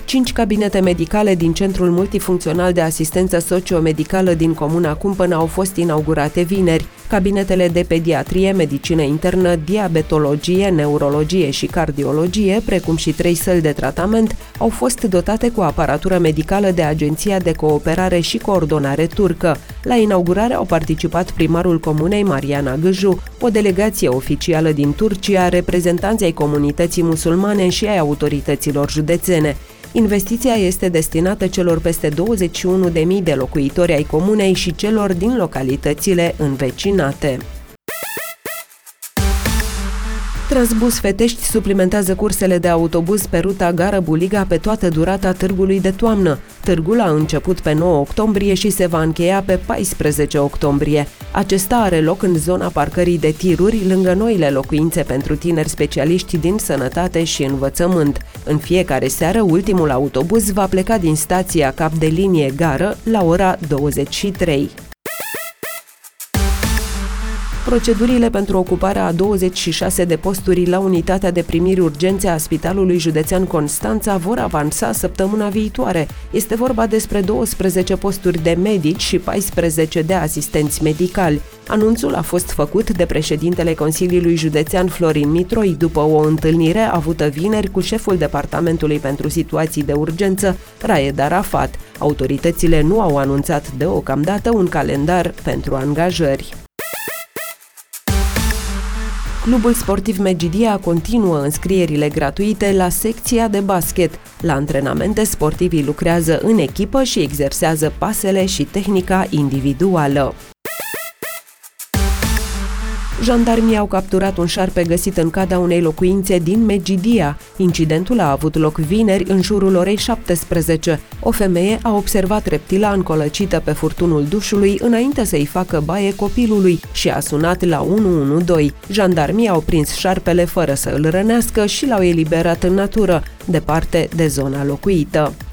5 cabinete medicale din Centrul Multifuncțional de Asistență Socio-Medicală din Comuna Cumpăna au fost inaugurate vineri. Cabinetele de pediatrie, medicină internă, diabetologie, neurologie și cardiologie, precum și 3 săli de tratament, au fost dotate cu aparatură medicală de Agenția de Cooperare și Coordonare turcă. La inaugurare au participat primarul comunei Mariana Gâju, o delegație oficială din Turcia, reprezentanții ai comunității musulmane și ai autorităților județene. Investiția este destinată celor peste 21.000 de locuitori ai comunei și celor din localitățile învecinate. Transbus Fetești suplimentează cursele de autobuz pe ruta Gară-Buliga pe toată durata târgului de toamnă. Târgul a început pe 9 octombrie și se va încheia pe 14 octombrie. Acesta are loc în zona parcării de tiruri, lângă noile locuințe pentru tineri specialiști din sănătate și învățământ. În fiecare seară, ultimul autobuz va pleca din stația cap de linie Gară la ora 23. Procedurile pentru ocuparea a 26 de posturi la unitatea de primiri urgențe a Spitalului Județean Constanța vor avansa săptămâna viitoare. Este vorba despre 12 posturi de medici și 14 de asistenți medicali. Anunțul a fost făcut de președintele Consiliului Județean Florin Mitroi după o întâlnire avută vineri cu șeful Departamentului pentru Situații de Urgență, Raed Arafat. Autoritățile nu au anunțat deocamdată un calendar pentru angajări. Clubul sportiv Megidia continuă înscrierile gratuite la secția de basket. La antrenamente, sportivii lucrează în echipă și exersează pasele și tehnica individuală. Jandarmii au capturat un șarpe găsit în cada unei locuințe din Megidia. Incidentul a avut loc vineri în jurul orei 17. O femeie a observat reptila încolăcită pe furtunul dușului înainte să-i facă baie copilului și a sunat la 112. Jandarmii au prins șarpele fără să îl rănească și l-au eliberat în natură, departe de zona locuită.